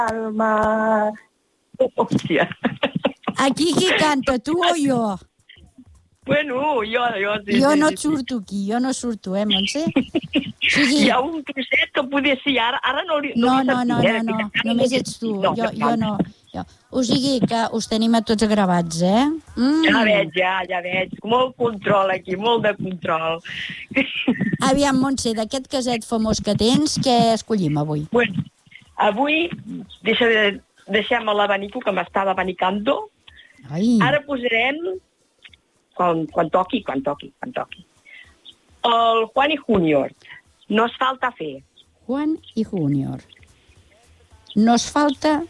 alma... Hòstia. Aquí qui canta, tu o jo? Bueno, jo... Jo no surto aquí, jo no surto, Montse? Hi ha un trosset que poder ser ara no li... No, només ets tu, jo no. O sigui que us tenim a tots gravats, Ja veig. Molt control aquí, molt de control. Aviam, Montse, d'aquest caset famós que tens, què escollim avui? Bueno, avui deixem l'abanico, que m'estava abanicando. Ara posarem... Quan toqui. El Juan y Junior. Nos falta fer. Juan y Junior. Nos falta...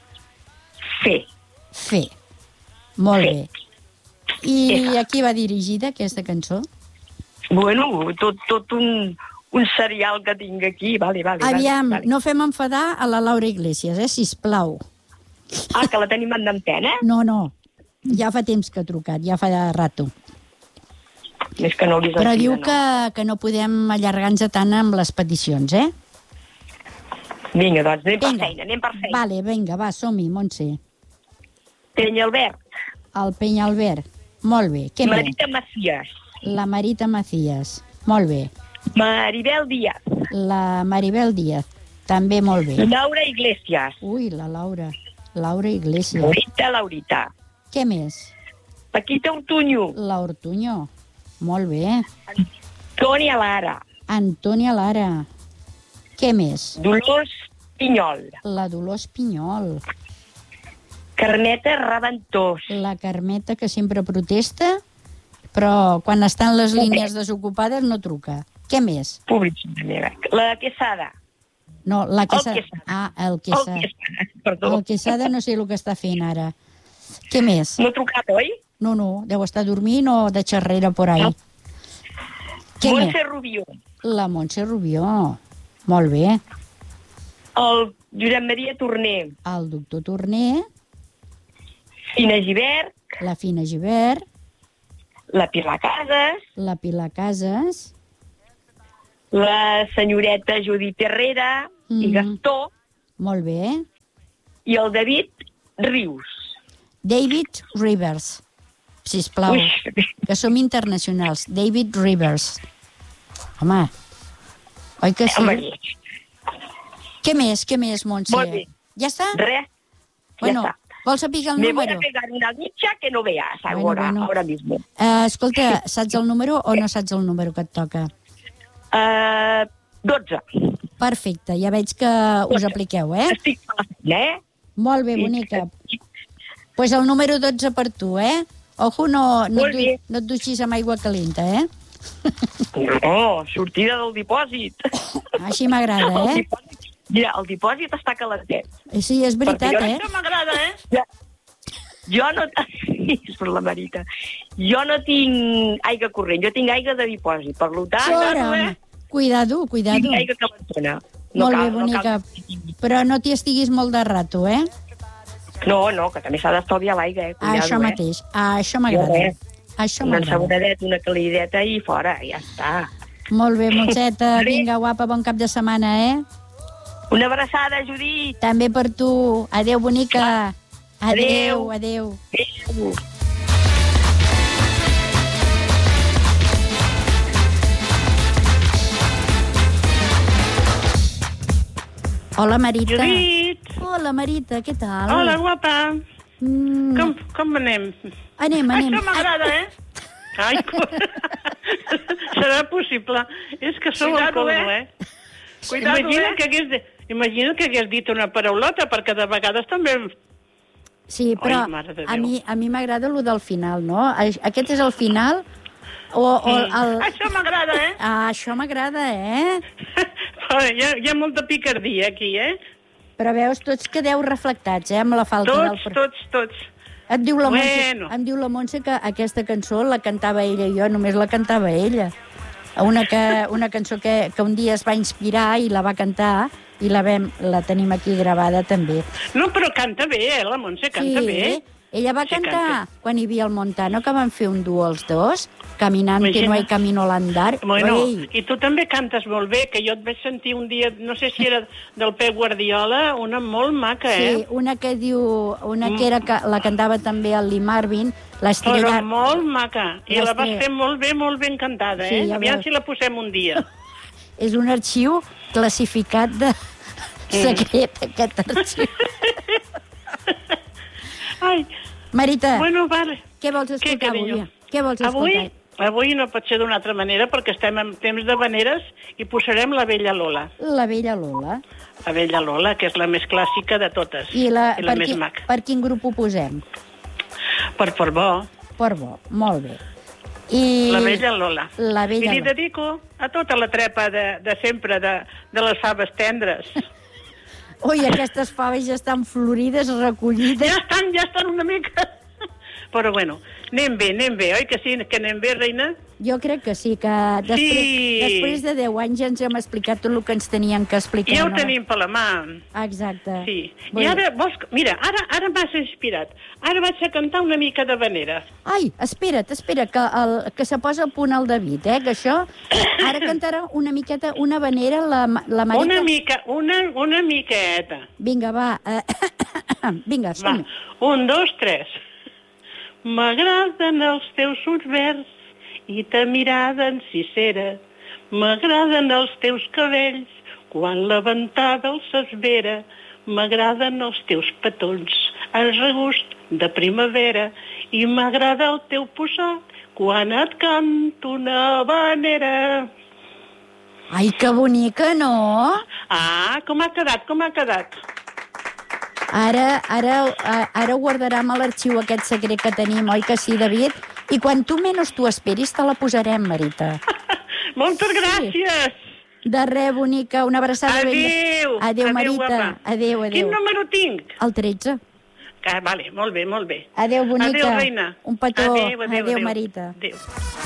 Fer. Molt bé. I a qui va dirigida aquesta cançó? Bueno, tot un serial que tinc aquí. Vale. Aviam, no fem enfadar a la Laura Iglesias, sisplau. Que la tenim en antena? No. Ja fa temps que ha trucat, ja fa rato. Més que no li Però diu que no podem allargar-nos tant amb les peticions, Vinga, doncs, anem per feina. Vale, vinga, va, som-hi, Montse. Penyalbert. El Penyalbert. Molt bé. Què Marita Macías. La Marita Macías. Molt bé. Maribel Díaz. La Maribel Díaz. També molt bé. Laura Iglesias. Ui, la Laura. Laura Iglesias. Laurita. Què més? Paquita Ortuño. La Ortuño. Molt bé. Antònia Lara. Què més? Dolors Pinyol. La Dolors Pinyol. Carmeta Raventós. La Carmeta, que sempre protesta, però quan estan les línies desocupades no truca. Què més? La Quesada. No, la Quesada. El Quesada. Perdó. El Quesada no sé el que està fent ara. Què més? No ha trucat, oi? No, deu estar dormint o de xerrera por ahí. Montse Rubió. La Montse Rubió. Molt bé. El Josep Maria Torner. El doctor Torner. Fina Gibert. La Fina Gibert. La Pilar Casas. La Pilar Casas. La senyoreta Judit Herrera i Gastó. Molt bé. I el David Rius. David Rivers. Sisplau, que som internacionals. David Rivers. Home, oi que sí? Què més, Montse? Molt bé. Ja està? Res, bueno, ja està. Vols saber el número? Me voy a pegar una ducha que no veas ahora mismo. Escolta, saps el número o no saps el número que et toca? 12. Perfecte, ja veig que us apliqueu, Estic a la feina, Molt bé, bonica. Pues el número 12 per tu, Ojo, no et dutxis amb aigua calenta, No, sortida del dipòsit. Així m'agrada, Mira, el dipòsit està calentet. Sí, és veritat, Això m'agrada, Jo no... És per la Marita. Jo no tinc aigua corrent, jo tinc aigua de dipòsit. Per tant, Cuidado. Tinc aigua calentona. Molt bé, bonica. Però no t'hi estiguis molt de rato, No, que també s'ha d'estalviar l'aigua, Cuidado, Això mateix, això m'agrada. Una ensabonadeta, una calideta i fora, ja està. Molt bé, Montseta, vinga, guapa, bon cap de setmana, Una abraçada, Judit. També per tu. Adéu, bonica. Adéu. Hola, Marita. Judit. Hola, Marita, què tal? Hola, guapa. Com anem? Anem. Això m'agrada, Ai, serà possible. És que sou el colmo, Imagina't que hagués dit una paraulota, perquè de vegades també... Sí, però a mi m'agrada el del final, no? Aquest és el final... Això m'agrada, Això m'agrada, Hi ha molta picardia aquí, Però veus, tots quedeu reflectats, amb la falta Tots. Em diu la Montse que aquesta cançó la cantava ella i jo només la cantava ella. Una cançó que un dia es va inspirar i la va cantar i la tenim aquí gravada també. No, però canta bé, la Montse canta bé. Ella va cantar quan hi havia el Montano, que van fer un duo els dos, caminant, que no hay camino al andar. Bueno, i tu també cantes molt bé, que jo et vaig sentir un dia, no sé si era del Pep Guardiola, una molt maca, Sí, una que diu, la cantava també el Lee Marvin, l'Estrella... Però molt maca, i la vas fer molt ben cantada, Sí, ja aviam veus. si la posem un dia. És un arxiu classificat de secret, aquest arxiu. Ai, Marita, bueno, vale. què vols escoltar avui? Què vols Avui, escoltar? avui no pot ser d'una altra manera perquè estem en temps de veneres i posarem la Vella Lola. La Vella Lola. La Vella Lola, que és la més clàssica de totes. I la més maca. Per quin grup ho posem? Per Portbó. Portbó, molt bé. I La Vella Lola. La Vella I li Lola. dedico a tota la trepa de sempre, de les faves tendres. Ui, aquestes faves ja estan florides, recollides. Ja estan una mica... Però bueno, anem bé, oi que sí? Que anem bé, reina? Jo crec que sí, que després de 10 anys ja ens hem explicat tot el que ens tenien que explicar. Ja ho tenim per la mà. Exacte. Sí. I ara, mira, ara m'has inspirat. Ara vaig a cantar una mica de vanera. Ai, espera't, que se posa a punt el David, que això... Ara cantarà una miqueta, una vanera, la Marita... Una miqueta. Vinga, va. Vinga, som-hi. 1, 2, 3. M'agraden els teus ulls verds i ta mirada encissera. M'agraden els teus cabells quan la ventada els esvera. M'agraden els teus petons en regust de primavera. I m'agrada el teu posat quan et canto una vanera. Ai, que bonica, no? Ah, com ha quedat? Ara guardarem a l'arxiu aquest secret que tenim, oi que sí, David? I quan tu menys t'ho esperis, te la posarem, Marita. Moltes gràcies. De res, bonica, una abraçada. Adéu, Marita. Guapa. Adéu. Quin número tinc? El 13. Vale, molt bé. Adéu, bonica. Adéu, reina. Un petó. Adéu, Adéu, Marita. Adéu.